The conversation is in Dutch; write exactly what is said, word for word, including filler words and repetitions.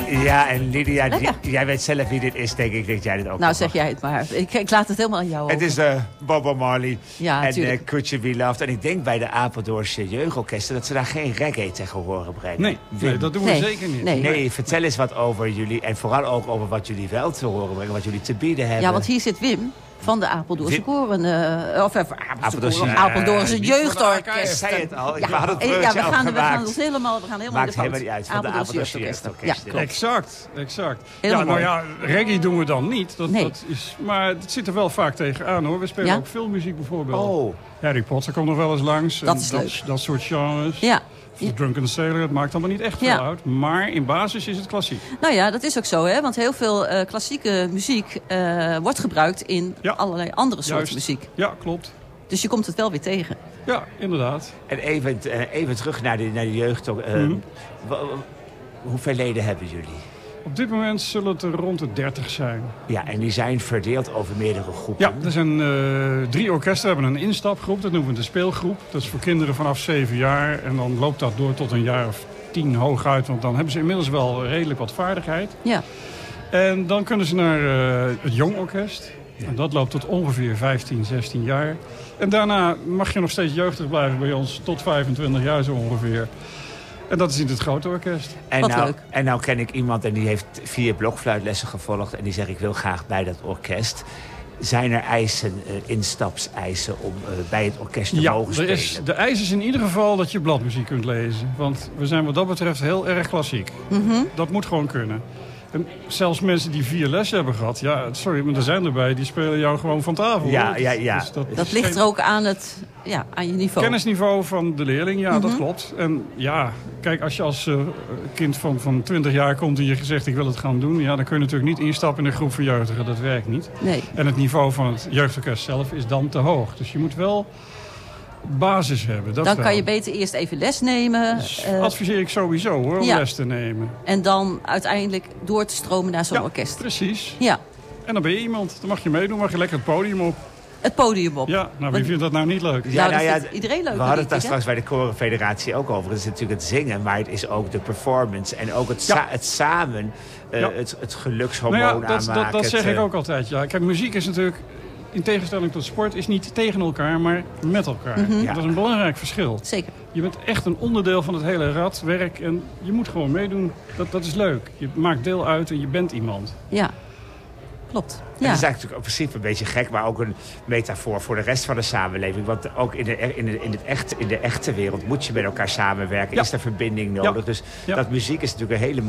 Ja, en Lydia, Lekker. die- jij weet zelf wie dit is, denk ik. Dat jij dit ook Nou, nog zeg mag. jij het maar. Ik, ik laat het helemaal aan jou over. Het is uh, Bob Marley Ja, en uh, tuurlijk. Could You Be Loved. En ik denk bij de Apeldoornse jeugdorkesten dat ze daar geen reggae tegen horen brengen. Nee, Wim. nee, dat doen we Nee, zeker niet. nee. Nee, vertel eens wat over jullie. En vooral ook over wat jullie wel te horen brengen. Wat jullie te bieden hebben. Ja, want hier zit Wim van de Apeldoornse Wim- Koren. uh, of even Apeldoorse, Apeldoorse- Koren, Nee, Apeldoorse niet voor de jeugdorkest. Ik zei het al, ik Ja, had het eh, ja, bruggetje we al gaan, we gemaakt. gaan ons helemaal, we gaan helemaal Maakt in de helemaal fout. niet uit, van de Apeldoorse jeugdorkesten. Ja, jeugdorkesten. klopt. Exact, exact. Helemaal ja, nou mooi. ja, reggae doen we dan niet. Dat, Nee. dat is, maar het zit er wel vaak tegenaan hoor. We spelen Ja? ook filmmuziek bijvoorbeeld. Oh, Harry Potter komt nog wel eens langs. Dat En is dat, leuk. dat soort genres. Ja. De Drunken Sailor, het maakt allemaal niet echt veel Ja. uit. Maar in basis is het klassiek. Nou ja, dat is ook zo, hè? Want heel veel uh, klassieke muziek uh, wordt gebruikt in Ja. allerlei andere soorten Juist. muziek. Ja, klopt. Dus je komt het wel weer tegen. Ja, inderdaad. en even, uh, even terug naar de, naar de jeugd. Uh, Mhm. w- w- hoeveel leden hebben jullie? Op dit moment zullen het er rond de dertig zijn. Ja, en die zijn verdeeld over meerdere groepen. Ja, er zijn uh, drie orkesten. We hebben een instapgroep, dat noemen we de speelgroep. Dat is voor kinderen vanaf zeven jaar. En dan loopt dat door tot een jaar of tien hooguit. Want dan hebben ze inmiddels wel redelijk wat vaardigheid. Ja. En dan kunnen ze naar uh, het jong orkest. En dat loopt tot ongeveer vijftien, zestien jaar. En daarna mag je nog steeds jeugdig blijven bij ons. Tot vijfentwintig jaar zo ongeveer. En dat is in het grote orkest. En Wat nou, leuk. en nou ken ik iemand en die heeft vier blokfluitlessen gevolgd. En die zegt, ik wil graag bij dat orkest. Zijn er eisen, uh, instapseisen om uh, bij het orkest te Ja, mogen er spelen? is, de eis is in ieder geval dat je bladmuziek kunt lezen. Want we zijn wat dat betreft heel erg klassiek. Mm-hmm. Dat moet gewoon kunnen. En zelfs mensen die vier lessen hebben gehad... ja, sorry, maar er zijn erbij, die spelen jou gewoon van tafel. Ja, hoor. ja, ja. Dus Dat is ligt geen er ook aan, het, ja, aan je niveau. kennisniveau van de leerling, ja, Mhm. dat klopt. En ja, kijk, als je als uh, kind van, van twintig jaar komt en je zegt ik wil het gaan doen... ja, dan kun je natuurlijk niet instappen in een groep van jeugdigen. Dat werkt niet. Nee. En het niveau van het jeugdorkest zelf is dan te hoog. Dus je moet wel basis hebben. Dat Dan wel. kan je beter eerst even les nemen. Dus uh, adviseer ik sowieso hoor, om ja. les te nemen. en dan uiteindelijk door te stromen naar zo'n Ja, orkest. precies. Ja, En dan ben je iemand. Dan mag je meedoen, mag je lekker het podium op. het podium op. Ja, nou wie Want- vindt dat nou niet leuk? Ja, nou, nou dat ja, vindt iedereen leuk. We hadden het daar denk ik, hè? straks bij de Korenfederatie ook over. Het is natuurlijk het zingen, maar het is ook de performance. En ook het, Ja. sa- het samen, uh, Ja. het, het gelukshormoon Nou ja, dat, aanmaken. dat, dat zeg het, ik uh, ook altijd. Ja. Kijk, muziek is natuurlijk, in tegenstelling tot sport, is niet tegen elkaar, maar met elkaar. Mhm. Ja. Dat is een belangrijk verschil. Zeker. Je bent echt een onderdeel van het hele radwerk en je moet gewoon meedoen. Dat, dat is leuk. Je maakt deel uit en je bent iemand. Ja, klopt. Het Ja. is eigenlijk in principe een beetje gek, maar ook een metafoor voor de rest van de samenleving. Want ook in de, in de, in het echte, in de echte wereld moet je met elkaar samenwerken. Ja. Is er verbinding nodig? Ja. Dus Ja. dat muziek is natuurlijk een hele